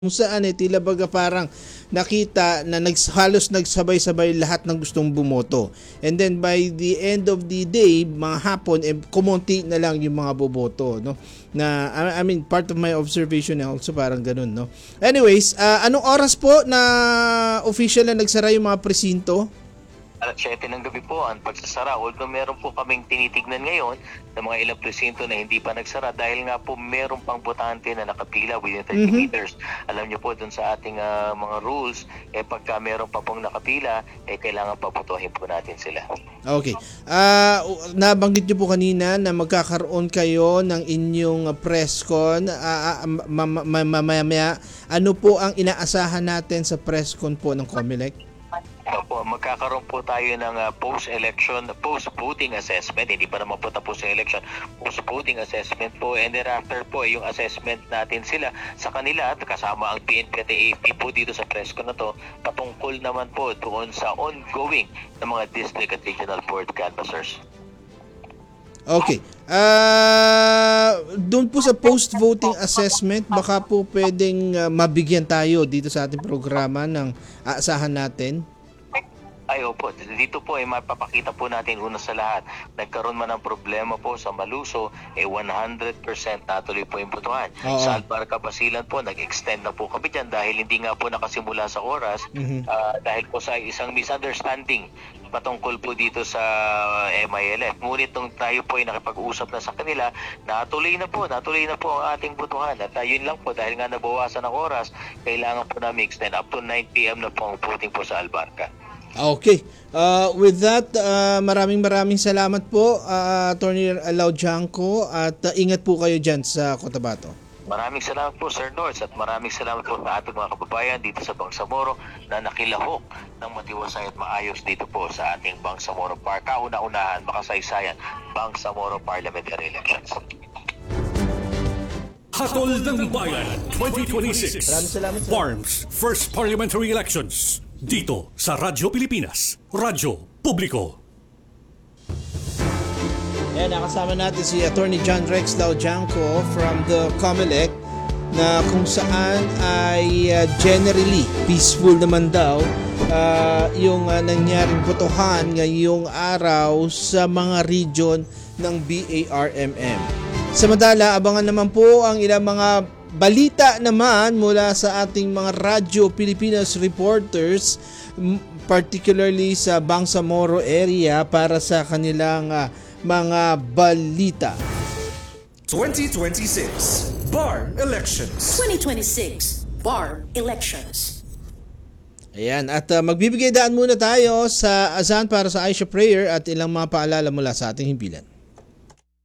kung saan tila baga parang nakita na halos nagsabay-sabay lahat ng gustong bumoto. And then by the end of the day, mga hapon, kumonti na lang yung mga boboto, no? Na I mean, part of my observation also parang ganun, no? Anyways, anong oras po na official na nagsara yung mga presinto? 7 ng gabi po ang pagsasara. Although meron po kaming tinitignan ngayon ng mga ilang presinto na hindi pa nagsara dahil nga po meron pang botante na nakapila within 30 meters. Alam niyo po dun sa ating mga rules, pagka meron pa pong nakapila, kailangan paputuhin po natin sila. Okay. Nabanggit niyo po kanina na magkakaroon kayo ng inyong press con. Mamaya, ano po ang inaasahan natin sa press con po ng COMELEC? Opo, magkakaroon po tayo ng post-voting assessment. Hindi pa naman po tapos yung election. Post-voting assessment po, and thereafter po yung assessment natin sila sa kanila at kasama ang PNP at AFP po dito sa press ko na to, patungkol naman po doon sa ongoing ng mga district at regional board canvassers. Okay. Doon po sa post-voting assessment, baka po pwedeng mabigyan tayo dito sa ating programa ng aasahan natin? Ay, opo. Dito po mapapakita po natin una sa lahat. Nagkaroon man ng problema po sa Maluso, 100% natuloy po yung botohan. Sa Albarca Basilan po, nag-extend na po kami dyan dahil hindi nga po nakasimula sa oras dahil po sa isang misunderstanding patungkol po dito sa MILF. Ngunit nung tayo po ay nakipag-usap na sa kanila, natuloy na po ang ating botohan. At yun lang po, dahil nga nabawasan ng oras, kailangan po namin extend up to 9 p.m. na po ang voting po sa Albarca. Okay. With that, maraming salamat po, Attorney Laujanco, at ingat po kayo dyan sa Cotabato. Maraming salamat po, Sir Nords, at maraming salamat po sa ating mga kababayan dito sa Bangsamoro na nakilahok ng matiwasay at maayos dito po sa ating Bangsamoro Park. Kauna-unahan, makasaysayan, Bangsamoro Parliamentary Elections. Hatol ng Bayan 2026 Farms First Parliamentary Elections dito sa Radyo Pilipinas, Radyo Publiko. Nakasama natin si Attorney John Rex Laujanco from the COMELEC na kung saan ay generally peaceful naman daw yung nangyaring botohan ngayong araw sa mga region ng BARMM. Samantala, abangan naman po ang ilang mga balita naman mula sa ating mga Radyo Pilipinas reporters, particularly sa Bangsamoro area para sa kanilang mga balita. 2026 BARM Elections. 2026 BARM Elections. Ayan, at magbibigay daan muna tayo sa azan para sa Aisha Prayer at ilang mga paalala mula sa ating himpilan.